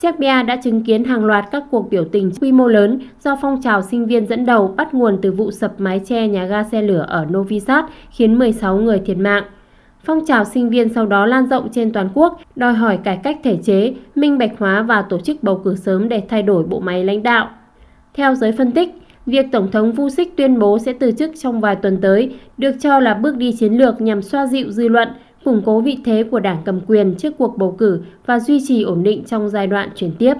Serbia đã chứng kiến hàng loạt các cuộc biểu tình quy mô lớn do phong trào sinh viên dẫn đầu bắt nguồn từ vụ sập mái che nhà ga xe lửa ở Novi Sad khiến 16 người thiệt mạng. Phong trào sinh viên sau đó lan rộng trên toàn quốc, đòi hỏi cải cách thể chế, minh bạch hóa và tổ chức bầu cử sớm để thay đổi bộ máy lãnh đạo. Theo giới phân tích, việc Tổng thống Vučić tuyên bố sẽ từ chức trong vài tuần tới được cho là bước đi chiến lược nhằm xoa dịu dư luận, củng cố vị thế của đảng cầm quyền trước cuộc bầu cử và duy trì ổn định trong giai đoạn chuyển tiếp.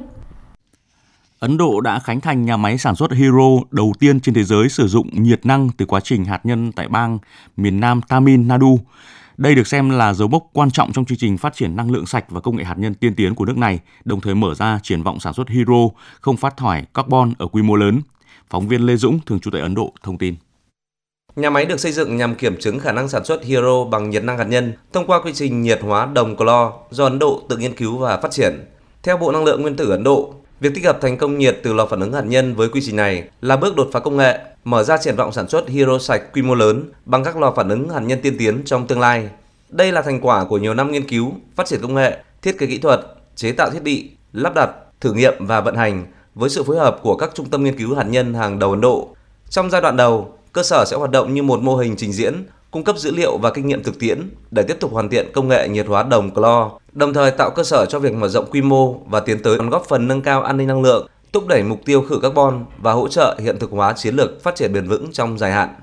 Ấn Độ đã khánh thành nhà máy sản xuất Hero đầu tiên trên thế giới sử dụng nhiệt năng từ quá trình hạt nhân tại bang miền Nam Tamil Nadu. Đây được xem là dấu mốc quan trọng trong chương trình phát triển năng lượng sạch và công nghệ hạt nhân tiên tiến của nước này, đồng thời mở ra triển vọng sản xuất Hero không phát thải carbon ở quy mô lớn. Phóng viên Lê Dũng, thường trú tại Ấn Độ, thông tin. Nhà máy được xây dựng nhằm kiểm chứng khả năng sản xuất Hero bằng nhiệt năng hạt nhân thông qua quy trình nhiệt hóa đồng clo do Ấn Độ tự nghiên cứu và phát triển. Theo Bộ Năng lượng Nguyên tử Ấn Độ, việc tích hợp thành công nhiệt từ lò phản ứng hạt nhân với quy trình này là bước đột phá công nghệ, mở ra triển vọng sản xuất Hero sạch quy mô lớn bằng các lò phản ứng hạt nhân tiên tiến trong tương lai. Đây là thành quả của nhiều năm nghiên cứu, phát triển công nghệ, thiết kế kỹ thuật, chế tạo thiết bị, lắp đặt, thử nghiệm và vận hành với sự phối hợp của các trung tâm nghiên cứu hạt nhân hàng đầu Ấn Độ. Trong giai đoạn đầu, cơ sở sẽ hoạt động như một mô hình trình diễn, cung cấp dữ liệu và kinh nghiệm thực tiễn để tiếp tục hoàn thiện công nghệ nhiệt hóa đồng clo, đồng thời tạo cơ sở cho việc mở rộng quy mô và tiến tới góp phần nâng cao an ninh năng lượng, thúc đẩy mục tiêu khử carbon và hỗ trợ hiện thực hóa chiến lược phát triển bền vững trong dài hạn.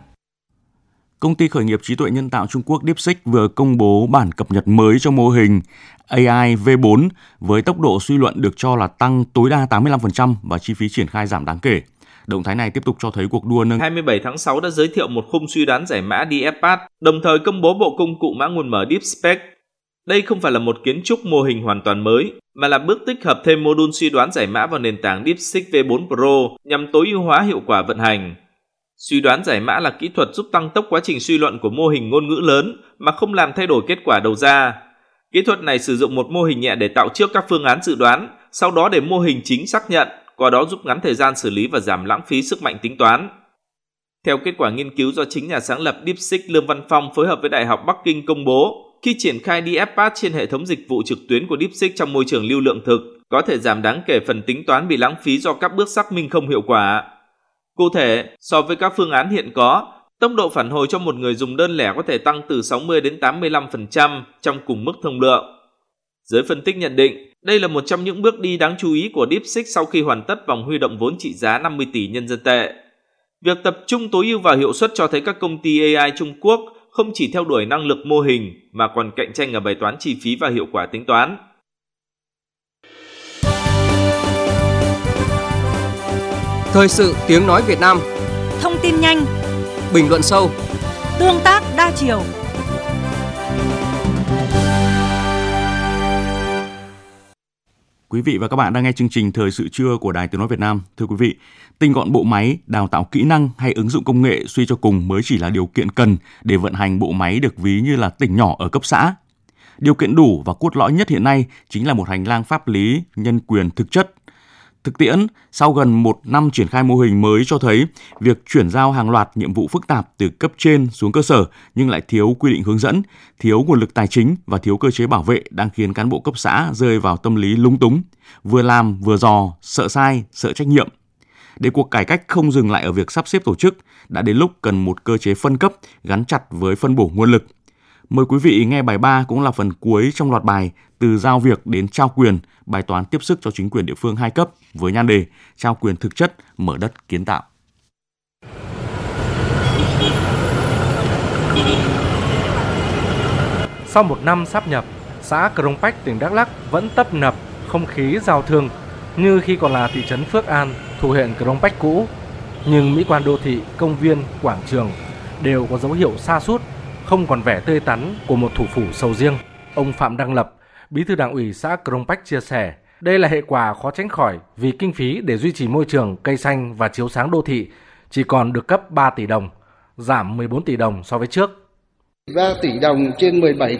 Công ty khởi nghiệp trí tuệ nhân tạo Trung Quốc DeepSeek vừa công bố bản cập nhật mới cho mô hình AI V4 với tốc độ suy luận được cho là tăng tối đa 85% và chi phí triển khai giảm đáng kể. Động thái này tiếp tục cho thấy cuộc đua nâng. 27 tháng 6 đã giới thiệu một khung suy đoán giải mã DFPath, đồng thời công bố bộ công cụ mã nguồn mở DeepSpec. Đây không phải là một kiến trúc mô hình hoàn toàn mới, mà là bước tích hợp thêm mô đun suy đoán giải mã vào nền tảng DeepSeek V4 Pro nhằm tối ưu hóa hiệu quả vận hành. Suy đoán giải mã là kỹ thuật giúp tăng tốc quá trình suy luận của mô hình ngôn ngữ lớn mà không làm thay đổi kết quả đầu ra. Kỹ thuật này sử dụng một mô hình nhẹ để tạo trước các phương án dự đoán, sau đó để mô hình chính xác nhận, qua đó giúp ngắn thời gian xử lý và giảm lãng phí sức mạnh tính toán. Theo kết quả nghiên cứu do chính nhà sáng lập DeepSeek Lương Văn Phong phối hợp với Đại học Bắc Kinh công bố, khi triển khai DFPath trên hệ thống dịch vụ trực tuyến của DeepSeek trong môi trường lưu lượng thực, có thể giảm đáng kể phần tính toán bị lãng phí do các bước xác minh không hiệu quả. Cụ thể, so với các phương án hiện có, tốc độ phản hồi cho một người dùng đơn lẻ có thể tăng từ 60 đến 85% trong cùng mức thông lượng. Giới phân tích nhận định, đây là một trong những bước đi đáng chú ý của DeepSeek sau khi hoàn tất vòng huy động vốn trị giá 50 tỷ nhân dân tệ. Việc tập trung tối ưu vào hiệu suất cho thấy các công ty AI Trung Quốc không chỉ theo đuổi năng lực mô hình mà còn cạnh tranh ở bài toán chi phí và hiệu quả tính toán. Thời sự tiếng nói Việt Nam. Thông tin nhanh, bình luận sâu, tương tác đa chiều. Quý vị và các bạn đang nghe chương trình Thời sự trưa của Đài Tiếng nói Việt Nam. Thưa quý vị, tinh gọn bộ máy, đào tạo kỹ năng hay ứng dụng công nghệ suy cho cùng mới chỉ là điều kiện cần để vận hành bộ máy được ví như là tỉnh nhỏ ở cấp xã. Điều kiện đủ và cốt lõi nhất hiện nay chính là một hành lang pháp lý, nhân quyền thực chất. Thực tiễn, sau gần 1 năm triển khai mô hình mới cho thấy việc chuyển giao hàng loạt nhiệm vụ phức tạp từ cấp trên xuống cơ sở nhưng lại thiếu quy định hướng dẫn, thiếu nguồn lực tài chính và thiếu cơ chế bảo vệ đang khiến cán bộ cấp xã rơi vào tâm lý lúng túng, vừa làm vừa dò, sợ sai, sợ trách nhiệm. Để cuộc cải cách không dừng lại ở việc sắp xếp tổ chức, đã đến lúc cần một cơ chế phân cấp gắn chặt với phân bổ nguồn lực. Mời quý vị nghe bài 3 cũng là phần cuối trong loạt bài Từ giao việc đến trao quyền, bài toán tiếp sức cho chính quyền địa phương 2 cấp với nhan đề Trao quyền thực chất, mở đất kiến tạo. Sau 1 năm sáp nhập, xã Krongpach, tỉnh Đắk Lắk vẫn tấp nập không khí giao thương như khi còn là thị trấn Phước An, thuộc huyện Krongpach cũ. Nhưng mỹ quan đô thị, công viên, quảng trường đều có dấu hiệu sa sút, không còn vẻ tươi tắn của một thủ phủ sầu riêng. Ông Phạm Đăng Lập, Bí thư Đảng ủy xã Krongpach chia sẻ, đây là hệ quả khó tránh khỏi vì kinh phí để duy trì môi trường, cây xanh và chiếu sáng đô thị chỉ còn được cấp 3 tỷ đồng, giảm 14 tỷ đồng so với trước. 3 tỷ đồng trên 17